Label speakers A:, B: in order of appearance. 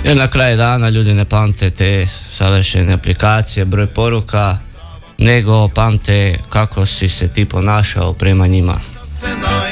A: Jer na kraju dana ljudi ne pamte te savršene aplikacije, broj poruka, nego pamte kako si se ti ponašao prema njima.